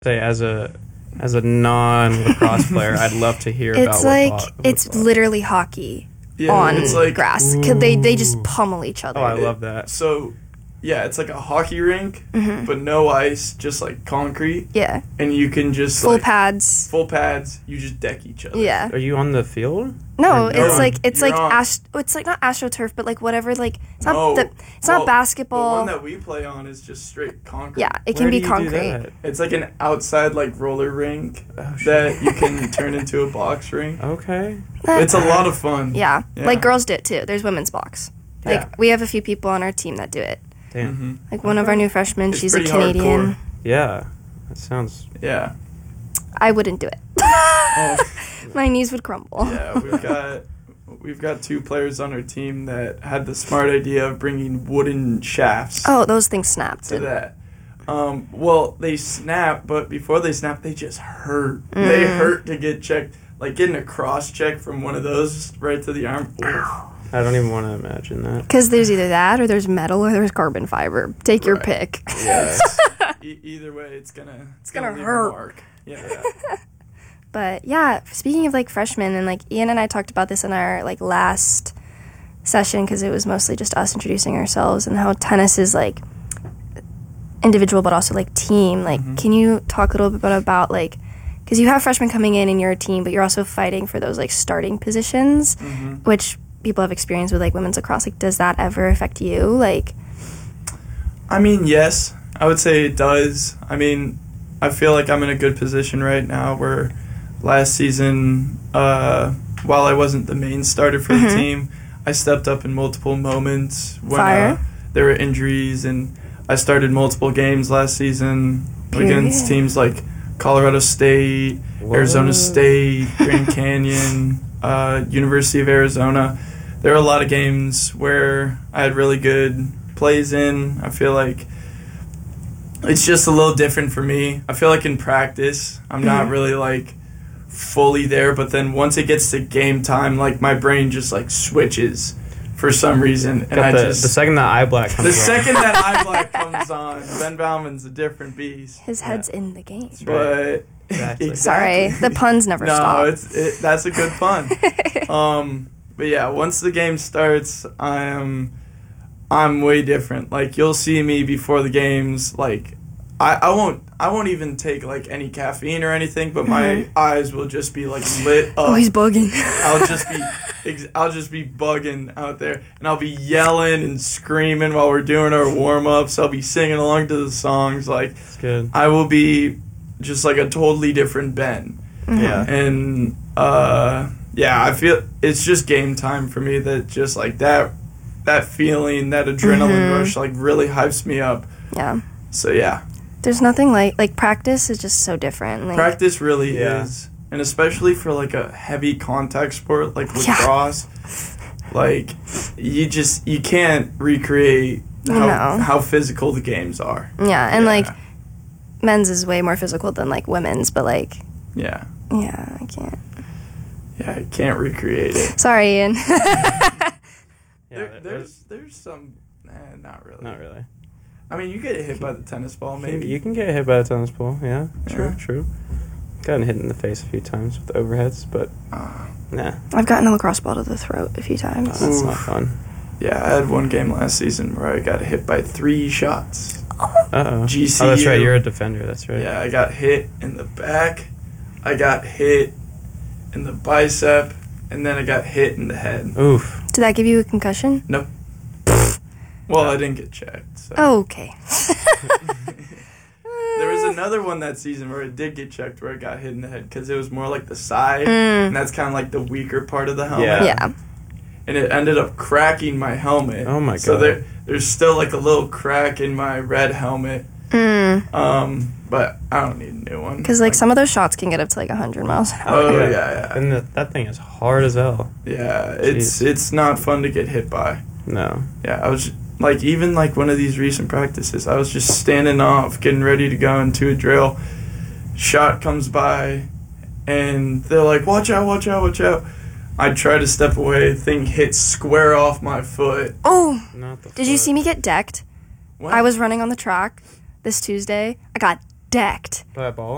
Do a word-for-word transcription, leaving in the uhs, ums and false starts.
Say as a as a non-lacrosse player, I'd love to hear It's about like what, what it's literally hockey Yeah, on it's like grass. 'Cause They they just Ooh. pummel each other. Oh, I love that. so. Yeah, it's like a hockey rink, Mhm. but no ice, just like concrete, Yeah, and you can just full like, pads. full pads. You just deck each other. Yeah. Are you on the field? No, Or it's you're like on- it's you're like on- ast- it's like not astroturf, but like whatever. Like it's not No. the, it's Well, not basketball. The one that we play on is just straight concrete. Yeah, it Where can be do you do concrete. that? It's like an outside like roller rink Oh, shit. that you can turn into a box rink. Okay. It's a lot of fun. Yeah. Yeah. like girls do it too. There's women's box. Like Yeah. we have a few people on our team that do it. Damn. hmm Like one of our new freshmen, It's she's a pretty Canadian. hardcore. Yeah. That sounds. Yeah. I wouldn't do it. Oh, My knees would crumble. yeah. We've got we've got two players on our team that had the smart idea of bringing wooden shafts Oh, those things snapped. to that. Um, well, they snap, but before they snap, they just hurt. They Mm. hurt to get checked. Like getting a cross check from one of those right to the arm. Oof. I don't even want to imagine that. Because there's either that or there's metal or there's carbon fiber. Take your Right. pick. Yes. e- either way, it's gonna it's gonna leave a hurt. mark. Yeah. But yeah, speaking of like freshmen, and like Ian and I talked about this in our like last session because it was mostly just us introducing ourselves and how tennis is like individual but also like team. Like, Mhm. can you talk a little bit about like because you have freshmen coming in in your team, but you're also fighting for those like starting positions, hmm which people have experience with like women's lacrosse. Like, does that ever affect you? Like, I mean, yes, I would say it does. I mean, I feel like I'm in a good position right now where last season, uh, while I wasn't the main starter for Mhm. the team, I stepped up in multiple moments when Fire. uh, there were injuries, and I started multiple games last season against Period. teams like Colorado State, Arizona Whoa. State, Grand Canyon, uh, University of Arizona. There were a lot of games where I had really good plays in. I feel like it's just a little different for me. I feel like in practice, I'm not Mhm. really like fully there, but then once it gets to game time, like my brain just like switches for some reason, and Got I the, just the second that eye black comes the on. second that eye black comes on, Ben Bauman's a different beast. his head's in the game. But Exactly. Sorry, the puns never no, stop. it's it, that's a good pun. um, but yeah, once the game starts, I am I'm way different. Like you'll see me before the games. Like I, I won't I won't even take like any caffeine or anything, but my Mhm. eyes will just be like lit up. Oh, he's bugging. I'll just be ex- I'll just be bugging out there, and I'll be yelling and screaming while we're doing our warm ups. I'll be singing along to the songs. Like It's good. I will be just like a totally different Ben. Yeah. And uh, yeah, I feel it's just game time for me. That just like that, that feeling, that adrenaline Mhm. rush, like really hypes me up. Yeah. So yeah, There's nothing like like practice is just so different. Like, practice really Yeah. is, and especially for like a heavy contact sport like Yeah. lacrosse, like you just you can't recreate how No. how physical the games are. Yeah, and Yeah. like men's is way more physical than like women's, but like Yeah, yeah, I can't. yeah, I can't recreate it. Sorry, Ian. Yeah, there, there- there's there's some, eh, not really. Not really. I mean, you get hit by the tennis ball, maybe. You can get hit by a tennis ball. Yeah. True. Yeah. True. Gotten hit in the face a few times with overheads, but Uh, nah, I've gotten a lacrosse ball to the throat a few times. that's not Oof. fun. yeah, I had one game last season where I got hit by three shots. Uh oh. G C U. Oh, that's right. You're a defender. That's right. Yeah, I got hit in the back, I got hit in the bicep, and then I got hit in the head. Oof. Did that give you a concussion? Well, I didn't get checked. So. Okay. There was another one that season where it did get checked where I got hit in the head because it was more like the side, Mm. and that's kind of like the weaker part of the helmet. Yeah. Yeah. And it ended up cracking my helmet. Oh my So God. there, there's still like a little crack in my red helmet. Mm. Um, but I don't need a new one. Because like some of those shots can get up to like a hundred miles an hour. Oh yeah, yeah, And the, that thing is hard as hell. yeah. It's Jeez. it's not fun to get hit by. No. Yeah, I was like even like one of these recent practices. I was just standing off, getting ready to go into a drill. Shot comes by, and they're like, "Watch out! Watch out! Watch out!" I try to step away. Thing hits square off my foot. Oh, Not the. did you foot. see me get decked? What? I was running on the track this Tuesday. I got decked. By a ball?